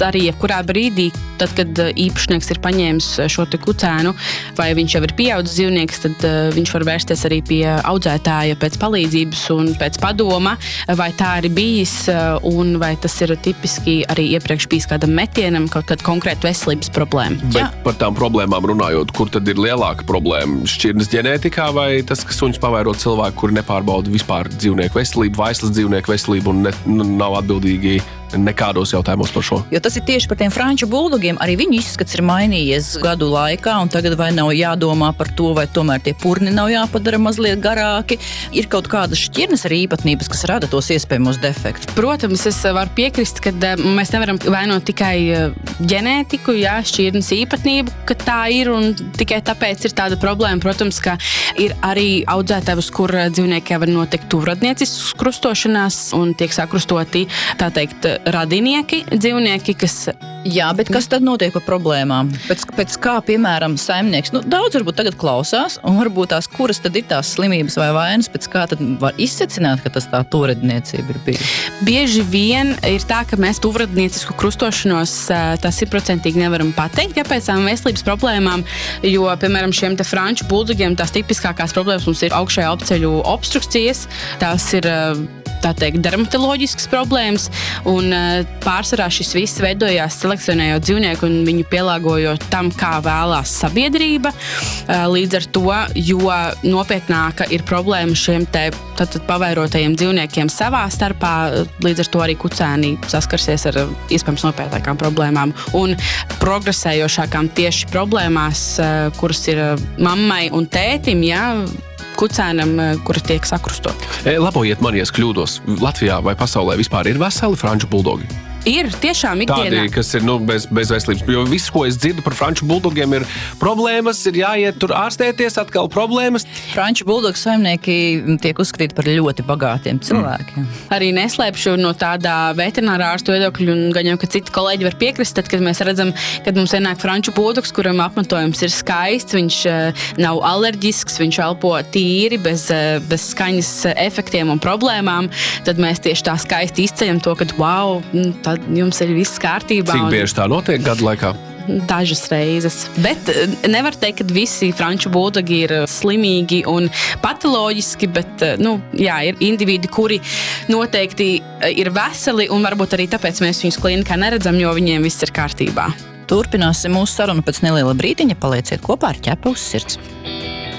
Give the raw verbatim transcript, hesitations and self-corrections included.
arī jebkurā brīdī, tad, kad īpašnieks ir paņēmis šo te kucēnu, vai viņš jau ir pieaudzis dzīvnieks, tad viņš var vērsties arī pie audzētāja pēc palīdzības un pēc padoma, vai tā ir bijis, un vai tas ir tipiski arī iepriekš bijis kādam metienam, kaut kāda konkrēta veselības problēma. Bet Jā. Par tām problēmām runājot, kur tad ir lielāka problēma? Šķirnes ģenētikā vai tas, ka suņus pavēro cilvēki, kuri nepārbauda vispār dzīvnieku veselību, vaislas dzīvnieku veselību un ne, nav atbildīgi nekādos jautājumos par šo? Jo tas ir tieši par tiem franču buldogiem. Arī viņu izskats ir mainījies gadu laikā, un tagad vai nav jādomā par to, vai tomēr tie purni nav jāpadara mazliet garāki. Ir kaut kādas šķirnes arī īpatnības, kas rada tos iespējamos defektus. Protams, es varu piekrist, ka mēs nevaram vainot tikai ģenētiku, jā, šķirnes īpatnību, ka tā ir, un tikai tāpēc ir tāda problēma. Protams, ka ir arī audzētavas, kur dzīvnieki var notikt tuvradniecisks krustošanās un tiek sakrustoti, tā teikt, radinieki, dzīvnieki, kas... Jā, bet kas tad notiek par problēmām? Pēc, pēc kā, piemēram, saimnieks, nu, daudz varbūt tagad klausās, un varbūt tās, kuras tad ir tās slimības vai vainas, pēc kā tad var izsecināt, ka tas tā tuvradniecība ir bijusi? Bieži vien ir tā, ka mēs tuvradniecisku krustošanos tā simtprocentīgi nevaram pateikt, ja pēc tām veselības problēmām, jo, piemēram, šiem te franču buldogiem tās tipiskākās problēmas mums ir augšējā apceļu obstrukcijas, tās ir tā teikt, dermatoloģiskas problēmas, un pārsvarā šis viss veidojās selekcionējot dzīvnieku un viņu pielāgojot tam, kā vēlās sabiedrība. Līdz ar to, jo nopietnāka ir problēma šiem te tātad pavairotajiem dzīvniekiem savā starpā, līdz ar to arī kucēni saskarsies ar iespējams nopietnākām problēmām un progresējošākām tieši problēmās, kuras ir mammai un tētim, ja, kucēnam, kura tiek sakrustot. E, labojiet man, ja es kļūdos. Latvijā vai pasaulē vispār ir veseli franču buldogi? Ir tiešām ikdienā. Tādi, kas ir nu, bez, bez veselības. Jo viss, ko es dzirdu par franču buldogiem, ir problēmas, ir jāiet tur ārstēties, atkal problēmas. Franču buldogu saimnieki tiek uzskatīti par ļoti bagātiem cilvēkiem. Mm. Arī neslēpšu no tādā veterinārā ārstu viedokļu, un gan jau, ka citi kolēģi var piekrist, tad, kad mēs redzam, kad mums ienāk franču buldogs, kuram apmetojums ir skaists, viņš nav alerģisks, viņš elpo tīri, bez, bez skaņas efektiem un problēmām, tad mēs tieši tā skaisti izceļam to, ka wow, tā tad jums ir viss kārtībā. Cik bieži tā notiek gadu laikā? Dažas reizes. Bet nevar teikt, ka visi franču buldogi ir slimīgi un patoloģiski, bet, nu, jā, ir individi, kuri noteikti ir veseli, un varbūt arī tāpēc mēs viņus klinikā neredzam, jo viņiem viss ir kārtībā. Turpināsim mūsu sarunu pēc neliela brīdiņa. Palieciet kopā ar Ķepa uz sirds.